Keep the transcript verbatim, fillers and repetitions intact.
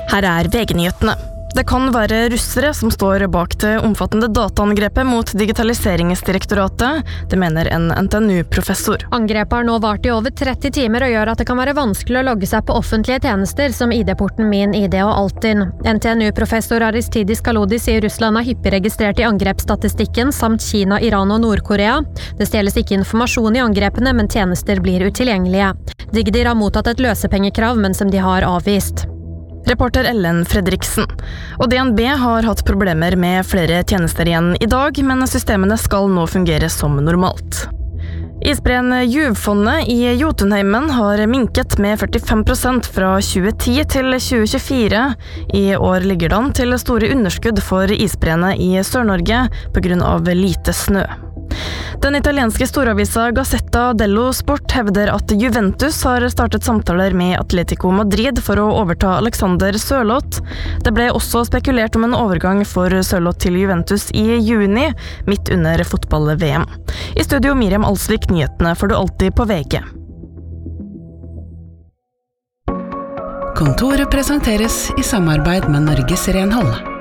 Her er V G-nyhetene. Det kan være russere som står bak det omfattende dataangrepet mot Digitaliseringsdirektoratet, det mener en N T N U-professor. Angrepet har nå vart i over tretti timer og gjør at det kan være vanskelig å logge seg på offentlige tjenester som I D-porten Min I D og Altinn. N T N U-professor Aristidis Kalodi sier Russland er hyppig registrert i angrepsstatistikken samt Kina, Iran og Nord-Korea. Det stjeles ikke informasjon i angrepene, men tjenester blir utilgjengelige. Digdir har mottatt et løsepengekrav, men som de har avvist. Reporter Ellen Fredriksen. Og D N B har hatt problemer med flere tjenester igjen I dag, men systemene skal nå fungere som normalt. Isbreen Juvfondet I Jotunheimen har minket med førtifem prosent fra tjue ti til tjue tjuefire. I år ligger den til store underskudd for isbreene I Sør-Norge på grunn av lite snø. Den italienske storavisa Gazzetta dello Sport hevder at Juventus har startet samtaler med Atletico Madrid for å overta Alexander Sørloth. Det ble også spekulert om en overgang for Sørloth til Juventus I juni, midt under fotball-V M. I studio Miriam Alsvik, nyhetene får du alltid på V G. Kontoret presenteres I samarbeid med Norges Renhold.